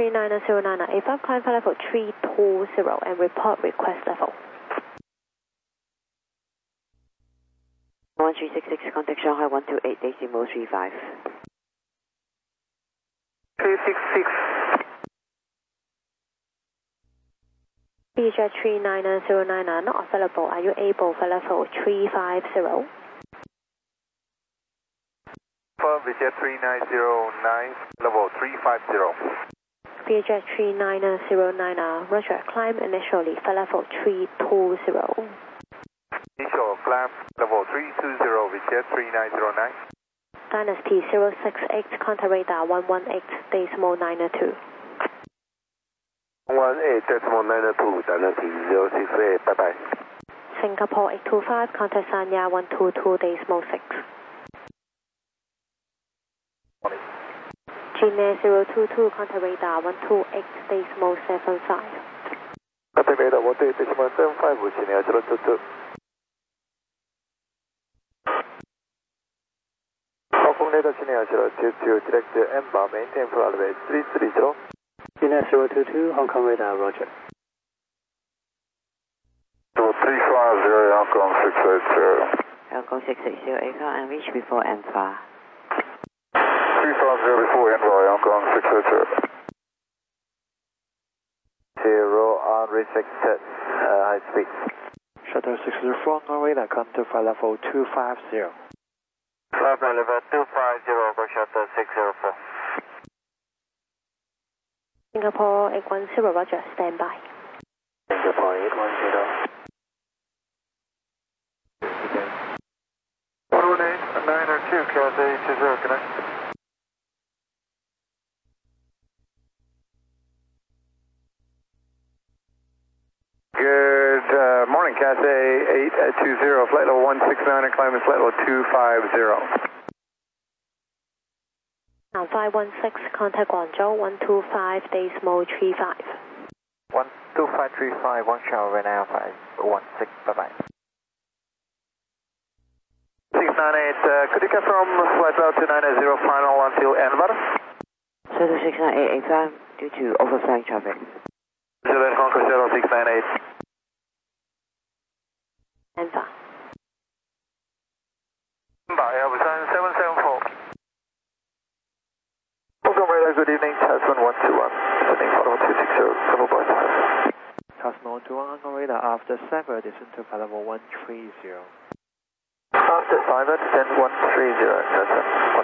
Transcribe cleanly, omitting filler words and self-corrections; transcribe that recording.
3909, A5 climb for level 320 and report request level. 1366, contact Shanghai 128.35. 366. BJ 3909 not available. Are you able for level 350? For BJ 3909, level 350. BJ 3909, Roger, climb initially for level 320. Initial climb level 320, BJ 3909. Dynasty 068, contact radar 118.92. 18.92, Dynasty 068, bye bye. Singapore 825, contact Sanya 122.6. Gmail 022, contact radar 128.75. Contact radar 128.75, Gmail 022. Radar Gmail 022, direct Ember, maintain for elevate 330. Gmail 022, Hong Kong radar, Roger. 350, Hong Kong 680. Hong Kong 660, ACON and reach before Enfa. 350 before Envoy, Hong Kong 680. 0 on restricted, high speed. Shuttle 604, Hong Kong radar, contact for level 250. Flight level 250, for shuttle 604. Singapore 810, Roger, stand by. Singapore 810. 118.902, Cathay 20, connect. Good morning, Cathay 820, flight level 169 and climbing flight level 250. Now 516, contact Guangzhou 125.35. 12535, 1 shower right now, 516, bye bye. 698, could you confirm flight level 290 final until Anvar? Shuttle 698, A5 due to overflying traffic. Juliet Conquer Shuttle 698. Enfa. Busan 774. Welcome radar, good evening, Tasman 121. Sending follow 260, cover by Tasman 121, Hong Kong radar, after 7, descend to level 130. After 5, descend 130, Tasman.